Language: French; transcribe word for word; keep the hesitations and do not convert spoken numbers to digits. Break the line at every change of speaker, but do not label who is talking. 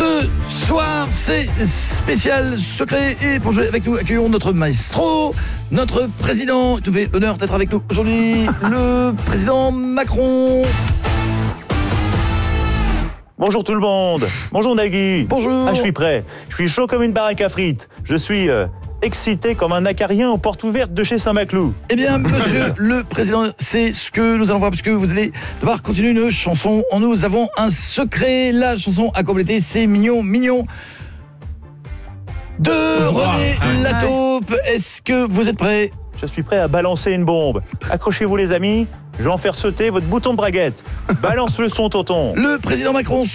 Ce soir, c'est spécial secret et pour jouer avec nous, accueillons notre maestro, notre président, qui nous fait l'honneur d'être avec nous aujourd'hui, le président Macron.
Bonjour tout le monde. Bonjour Nagui.
Bonjour.
Ah, je suis prêt. Je suis chaud comme une baraque à frites. Je suis euh, excité comme un acarien aux portes ouvertes de chez Saint-Maclou.
Eh bien, monsieur le président, c'est ce que nous allons voir, puisque vous allez devoir continuer une chanson. Nous avons un secret. La chanson à compléter, c'est Mignon, Mignon de René Lataupe. Est-ce que vous êtes prêts ?
Je suis prêt à balancer une bombe. Accrochez-vous les amis, je vais en faire sauter votre bouton de braguette. Balance le son, tonton.
Le président Macron